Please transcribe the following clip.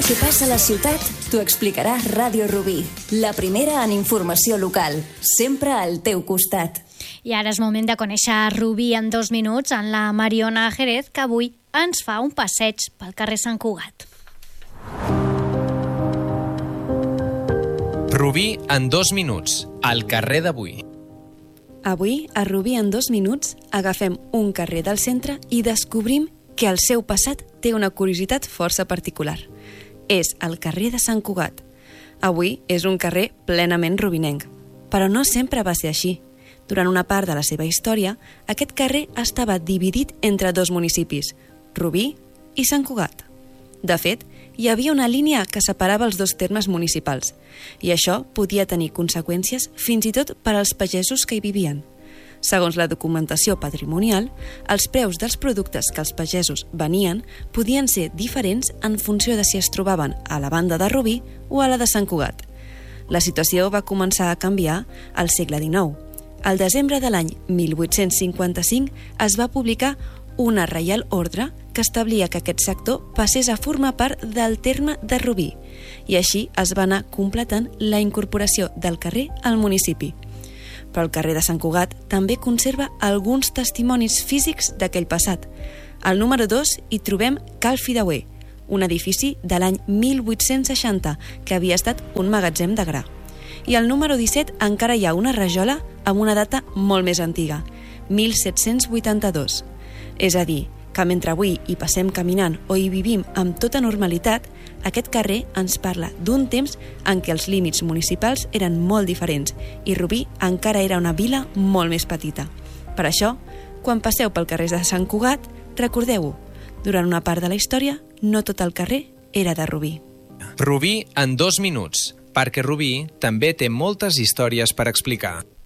que passa a la ciutat t'ho explicarà Ràdio Rubí, la primera en informació local, sempre al teu costat. I ara és moment de conèixer Rubí en 2 minuts amb la Mariona Jerez, que avui ens fa un passeig pel carrer Sant Cugat. Rubí en 2 minuts, al carrer d'avui. Avui, a Rubí en 2 minuts, agafem un carrer del centre i descobrim que el seu passat té una curiositat força particular. És el carrer de Sant Cugat. Avui és un carrer plenament rubinenc, però no sempre va ser així. Durant una part de la seva història, aquest carrer estava dividit entre 2 municipis, Rubí i Sant Cugat. De fet, hi havia una línia que separava els 2 termes municipals, i això podia tenir conseqüències fins i tot per als pagesos que hi vivien. Segons la documentació patrimonial, els preus dels productes que els pagesos venien podien ser diferents en funció de si es trobaven a la banda de Rubí o a la de Sant Cugat. La situació va començar a canviar al segle XIX. Al desembre de l'any 1855 es va publicar una reial ordre que establia que aquest sector passés a formar part del terme de Rubí, i així es va anar completant la incorporació del carrer al municipi. Però el carrer de Sant Cugat també conserva alguns testimonis físics d'aquell passat. Al número 2 hi trobem Cal Fideuer, un edifici de l'any 1860 que havia estat un magatzem de gra. I al número 17 encara hi ha una rajola amb una data molt més antiga, 1782. És a dir, que mentre avui hi passem caminant o hi vivim amb tota normalitat, aquest carrer ens parla d'un temps en què els límits municipals eren molt diferents i Rubí encara era una vila molt més petita. Per això, quan passeu pel carrer de Sant Cugat, recordeu-ho, durant una part de la història, no tot el carrer era de Rubí. Rubí en 2 minuts, perquè Rubí també té moltes històries per explicar.